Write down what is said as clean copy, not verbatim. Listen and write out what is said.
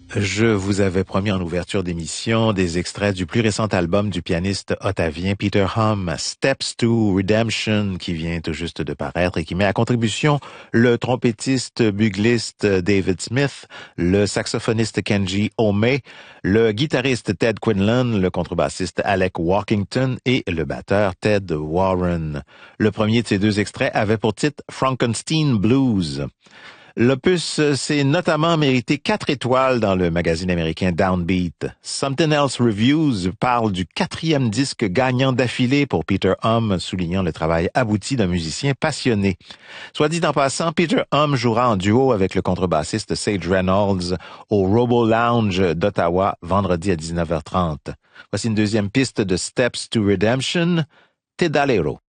Je vous avais promis en ouverture d'émission des extraits du plus récent album du pianiste ottavien Peter Hum, Steps to Redemption, qui vient tout juste de paraître et qui met à contribution le trompettiste bugliste David Smith, le saxophoniste Kenji Omei, le guitariste Ted Quinlan, le contrebassiste Alec Walkington et le batteur Ted Warren. Le premier de ces deux extraits avait pour titre Frankenstein Blues. L'opus s'est notamment mérité 4 étoiles dans le magazine américain Downbeat. Something Else Reviews parle du 4e disque gagnant d'affilée pour Peter Hum, soulignant le travail abouti d'un musicien passionné. Soit dit en passant, Peter Hum jouera en duo avec le contrebassiste Sage Reynolds au Robo Lounge d'Ottawa vendredi à 19h30. Voici une deuxième piste de Steps to Redemption, Te Dalero.